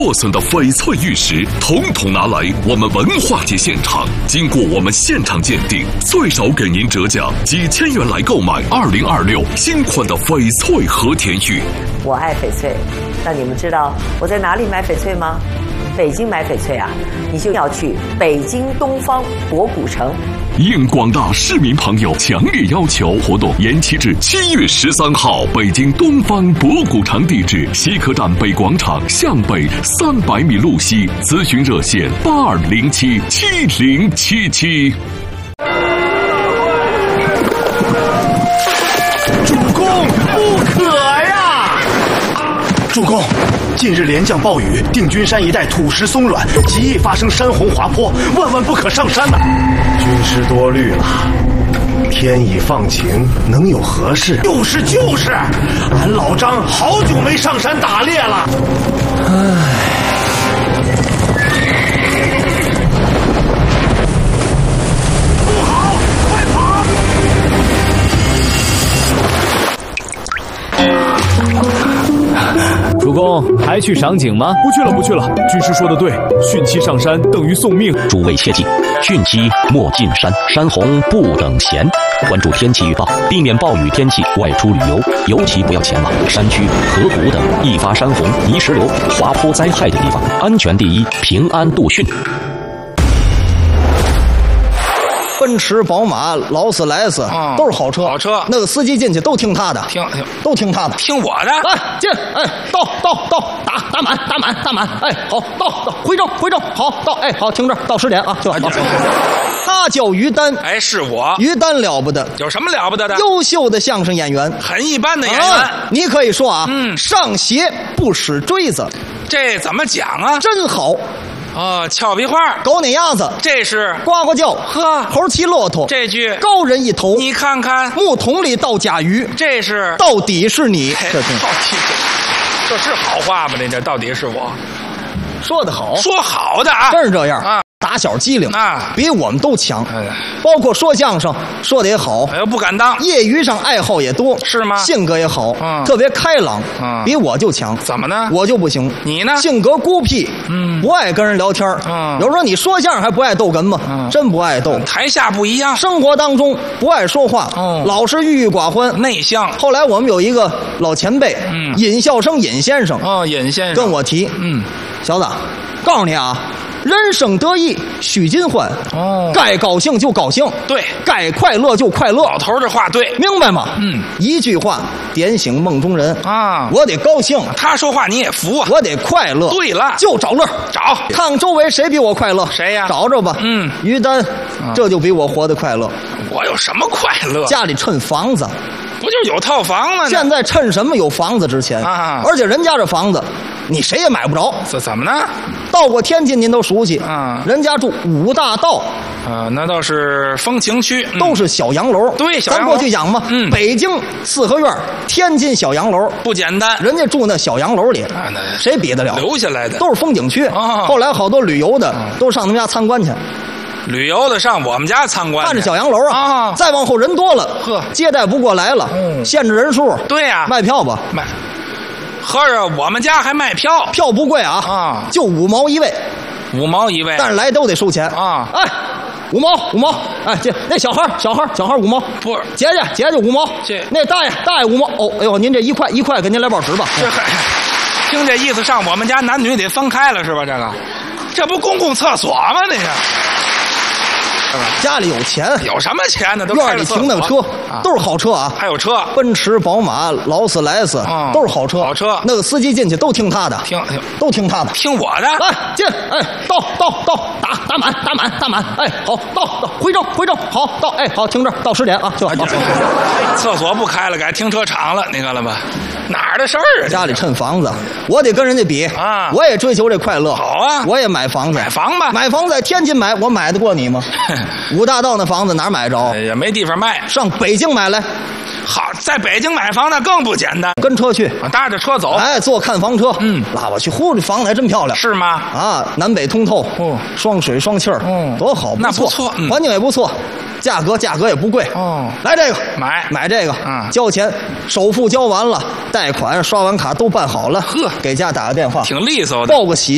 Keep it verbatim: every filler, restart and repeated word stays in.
破损的翡翠玉石，统统拿来我们文化节现场，经过我们现场鉴定，最少给您折价几千元来购买二零二六新款的翡翠和田玉。 我爱翡翠，那你们知道我在哪里买翡翠吗？北京买翡翠啊，你就要去北京东方博古城。 应广大市民朋友强烈要求，活动延期至七月十三号。北京东方博古城地址：西客站北广场向北三百米路西。咨询热线：八二零七七零七七。 主公不可呀！主公，近日连降暴雨，定军山一带土石松软，极易发生山洪滑坡，万万不可上山呐！军师多虑了，天已放晴，能有何事？就是就是，俺老张好久没上山打猎了。唉。 主公还去赏景吗？ 不去了，不去了。军师说的对，汛期上山等于送命。 诸位切记，汛期莫进山，山洪不等闲。关注天气预报，避免暴雨天气外出旅游，尤其不要前往山区、河谷等易发山洪、泥石流、滑坡灾害的地方。安全第一，平安度汛。 奔驰、宝马、劳斯莱斯、嗯、都是好车， 好车。 那个司机进去都听他的， 听听都听他的， 听我的。 来进，哎，到到到，打打满打满打满，哎，好，到到回正回正，好到，哎，好停这儿，到十点啊，就好。他叫于丹， 哎，是我。 于丹了不得， 有什么了不得的？ 优秀的相声演员， 很一般的演员。 啊、你可以说啊， 嗯， 上鞋不使锥子， 这怎么讲啊？ 真好。 哦，俏皮话， 狗撵鸭子， 这是呱呱叫， 呵， 猴骑骆驼， 这句高人一头， 你看看， 木桶里倒甲鱼， 这是到底是你， 这到底这是好话吗？这这到底是我说的好， 说好的啊， 真是这样啊。 打小机灵啊， 比我们都强， 哎、 包括说相声说的也好， 哎呦不敢当， 业余上爱好也多， 是吗？ 性格也好， 嗯、 特别开朗， 嗯、 比我就强。 怎么呢？ 我就不行。 你呢？ 性格孤僻， 嗯， 不爱跟人聊天， 嗯， 有时候你说相声还不爱逗哏吗？ 嗯， 真不爱逗。 台下不一样， 生活当中不爱说话， 哦， 老是郁郁寡欢， 内向。 后来我们有一个老前辈， 嗯， 尹笑生尹先生， 哦，尹先生跟我提， 嗯， 小子，告诉你啊。人生得意须尽欢， 哦， 该高兴就高兴， 对， 该快乐就快乐。 老头这话对， 明白吗？ 嗯， 一句话点醒梦中人啊！ 我得高兴， 他说话你也服啊！ 我得快乐。 对了， 就找乐， 找看周围谁比我快乐， 谁呀？ 找着吧。 嗯， 于丹， 啊、 这就比我活得快乐。 我有什么快乐？ 家里趁房子， 不就是有套房吗？ 现在趁什么有房子值钱啊？ 而且人家这房子，你谁也买不着。 这怎么呢？ 到过天津您都熟悉啊， 人家住五大道。 啊，那倒是风情区， 嗯、都是小洋楼。 对，小洋楼。咱过去讲嘛， 嗯， 北京四合院，天津小洋楼不简单。 人家住那小洋楼里， 啊、那谁比得了？ 留下来的都是风景区。 哦、 后来好多旅游的、哦、都上他们家参观去。 旅游的上我们家参观， 看着小洋楼啊。 啊， 再往后人多了， 呵， 接待不过来了， 嗯， 限制人数。 对呀、啊， 卖票吧， 卖。合着我们家还卖票， 票不贵啊， 啊， 就五毛一位， 五毛一位， 但是来都得收钱啊。 哎，五毛五毛，哎，这那小孩小孩小孩五毛， 不是姐姐姐姐五毛， 这那大爷大爷五毛。哦，哎呦，您这一块一块给您来包纸吧。 这听这意思，上我们家男女得分开了是吧？这个，这不公共厕所吗？这个。 家里有钱， 有什么钱呢？都院里停那个车、啊、都是好车啊， 还有车， 奔驰、宝马、劳斯莱斯、嗯、都是好车， 好车。 那个司机进去都听他的， 听听都听他的， 听我的。 来进，哎，到到到，打打满打满打满，哎，好到到回正回正，好到，哎，好停这儿，到十点啊，就好。 厕所不开了，改停车场了，你看了吧？哪儿的事儿啊？ 家里趁房子，我得跟人家比啊！ 我也追求这快乐。 好啊， 我也买房子， 买房吧， 买房在天津买，我买得过你吗？五大道那房子哪儿买着？ 也没地方卖， 上北京买来。 好，在北京买房那更不简单， 跟车去， 搭着车走， 哎，坐看房车， 嗯， 拉我去，呼，这房子还真漂亮， 是吗？ 啊，南北通透， 哦， 双水双气儿， 哦， 多好， 那不错， 嗯、环境也不错，价格价格也不贵， 哦， 来这个买买这个， 嗯， 交钱，首付交完了，贷款刷完卡都办好了， 呵， 给家打个电话， 挺利索的， 报个喜。